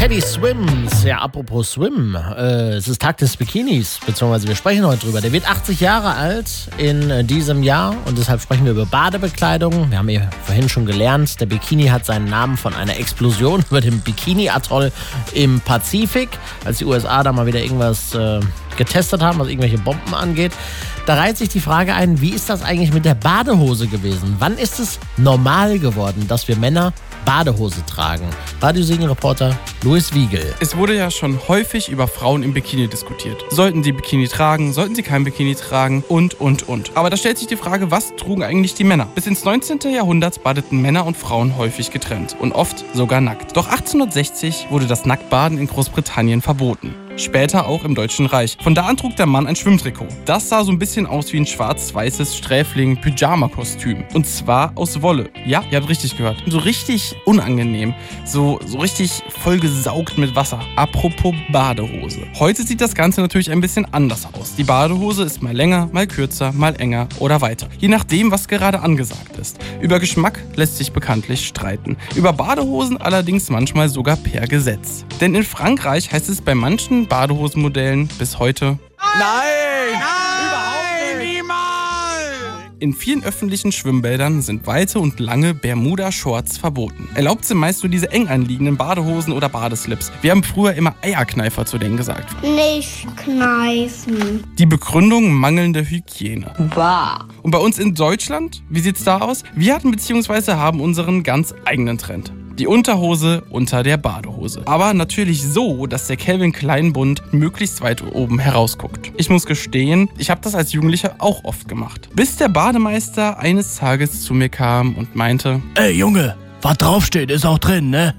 Teddy Swims. Ja, apropos Swim. Es ist Tag des Bikinis, beziehungsweise wir sprechen heute drüber. Der wird 80 Jahre alt in diesem Jahr und deshalb sprechen wir über Badebekleidung. Wir haben ja vorhin schon gelernt, der Bikini hat seinen Namen von einer Explosion über dem Bikini-Atoll im Pazifik, als die USA da mal wieder irgendwas getestet haben, was irgendwelche Bomben angeht. Da reiht sich die Frage ein, wie ist das eigentlich mit der Badehose gewesen? Wann ist es normal geworden, dass wir Männer Badehose tragen? Radiosiegenreporter Luis Wiegel. Es wurde ja schon häufig über Frauen im Bikini diskutiert. Sollten sie Bikini tragen? Sollten sie kein Bikini tragen? Und. Aber da stellt sich die Frage, was trugen eigentlich die Männer? Bis ins 19. Jahrhundert badeten Männer und Frauen häufig getrennt und oft sogar nackt. Doch 1860 wurde das Nacktbaden in Großbritannien verboten. Später auch im Deutschen Reich. Von da an trug der Mann ein Schwimmtrikot. Das sah so ein bisschen aus wie ein schwarz-weißes Sträfling-Pyjama-Kostüm. Und zwar aus Wolle. Ja, ihr habt richtig gehört. So richtig unangenehm. So richtig vollgesaugt mit Wasser. Apropos Badehose. Heute sieht das Ganze natürlich ein bisschen anders aus. Die Badehose ist mal länger, mal kürzer, mal enger oder weiter. Je nachdem, was gerade angesagt ist. Über Geschmack lässt sich bekanntlich streiten. Über Badehosen allerdings manchmal sogar per Gesetz. Denn in Frankreich heißt es bei manchen Badehosenmodellen bis heute: Nein! Überhaupt nicht! Niemals! In vielen öffentlichen Schwimmbädern sind weite und lange Bermuda-Shorts verboten. Erlaubt sind meist nur diese eng anliegenden Badehosen oder Badeslips. Wir haben früher immer Eierkneifer zu denen gesagt. Nicht kneifen. Die Begründung: mangelnde Hygiene. Wahr. Und bei uns in Deutschland, wie sieht's da aus? Wir hatten bzw. haben unseren ganz eigenen Trend. Die Unterhose unter der Badehose. Aber natürlich so, dass der Calvin Klein Bund möglichst weit oben herausguckt. Ich muss gestehen, ich habe das als Jugendlicher auch oft gemacht. Bis der Bademeister eines Tages zu mir kam und meinte: Ey Junge, was draufsteht, ist auch drin, ne?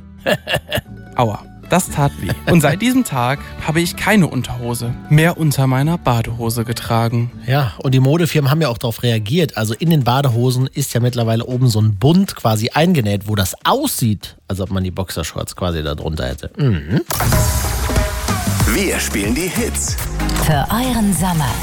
Aua. Das tat weh. Und seit diesem Tag habe ich keine Unterhose mehr unter meiner Badehose getragen. Ja, und die Modefirmen haben ja auch darauf reagiert. Also in den Badehosen ist ja mittlerweile oben so ein Bund quasi eingenäht, wo das aussieht, als ob man die Boxershorts quasi da drunter hätte. Mhm. Wir spielen die Hits für euren Sommer